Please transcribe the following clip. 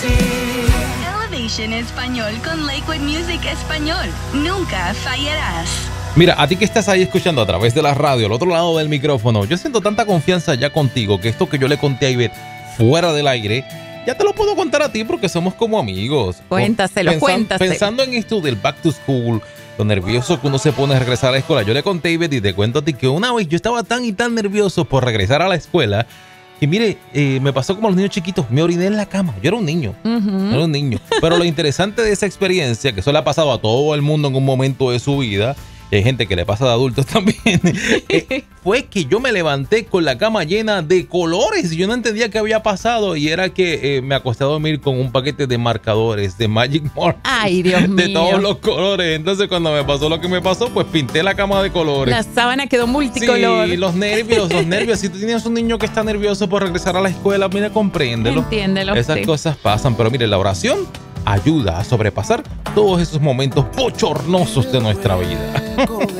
Elevation Español con Lakewood Music Español. Nunca fallarás. Mira, a ti que estás ahí escuchando a través de la radio, al otro lado del micrófono, yo siento tanta confianza ya contigo que esto que yo le conté a Ivette fuera del aire, ya te lo puedo contar a ti porque somos como amigos. Cuéntaselo. Pensando en esto del back to school, lo nervioso que uno se pone a regresar a la escuela. Yo le conté a Ivette y te cuento a ti que una vez yo estaba tan y tan nervioso por regresar a la escuela que mire, me pasó como a los niños chiquitos, me oriné en la cama. Yo era un niño, era un niño. Pero lo interesante de esa experiencia, que eso le ha pasado a todo el mundo en un momento de su vida, y hay gente que le pasa de adultos también, fue que yo me levanté con la cama llena de colores y yo no entendía qué había pasado y era que me acosté a dormir con un paquete de marcadores de Magic Mark. Ay, Dios mío. De todos los colores. Entonces cuando me pasó lo que me pasó, pues pinté la cama de colores. La sábana quedó multicolor. Sí, los nervios. Si tú tienes un niño que está nervioso por regresar a la escuela, mira, compréndelo. Entiéndelo. Esas cosas pasan, pero mire, la oración ayuda a sobrepasar todos esos momentos bochornosos de nuestra vida.